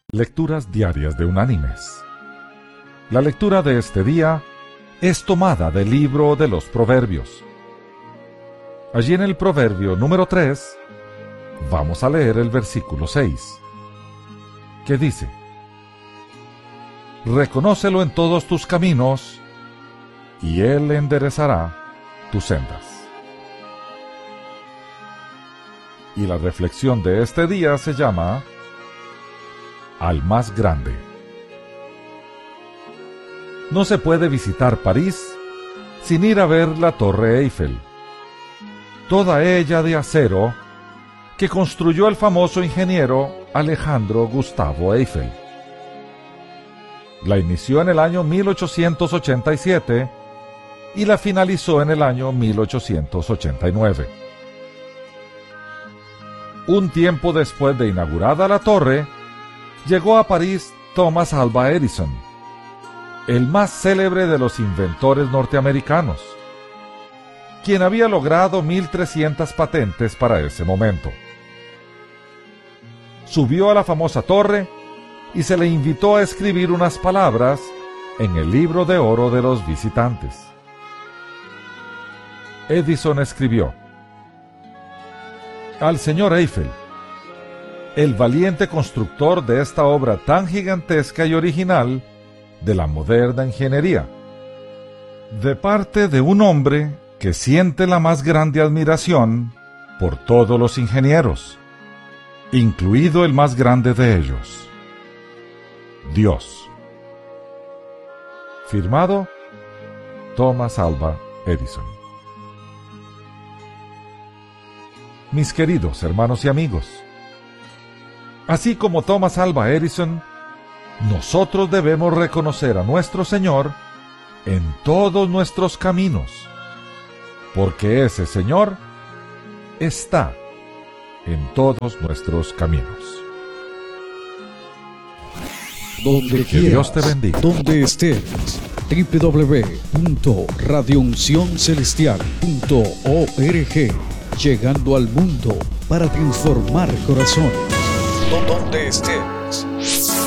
Lecturas diarias de Unánimes. La lectura de este día es tomada del libro de los Proverbios. Allí en el Proverbio número 3, vamos a leer el versículo 6, que dice: Reconócelo en todos tus caminos, y Él enderezará tus sendas. Y la reflexión de este día se llama Al más grande. No se puede visitar París sin ir a ver la Torre Eiffel, toda ella de acero, que construyó el famoso ingeniero Alejandro Gustavo Eiffel. La inició en el año 1887 y la finalizó en el año 1889. Un tiempo después de inaugurada la torre, llegó a París Thomas Alva Edison, el más célebre de los inventores norteamericanos, quien había logrado 1.300 patentes para ese momento. Subió a la famosa torre y se le invitó a escribir unas palabras en el libro de oro de los visitantes. Edison escribió: Al señor Eiffel, el valiente constructor de esta obra tan gigantesca y original de la moderna ingeniería, de parte de un hombre que siente la más grande admiración por todos los ingenieros, incluido el más grande de ellos, Dios. Firmado Thomas Alva Edison. Mis queridos hermanos y amigos, así como Thomas Alva Edison, nosotros debemos reconocer a nuestro Señor en todos nuestros caminos, porque ese Señor está en todos nuestros caminos. Donde Que Dios te bendiga. Donde estés. www.radiouncioncelestial.org, llegando al mundo para transformar corazones. Donde estés.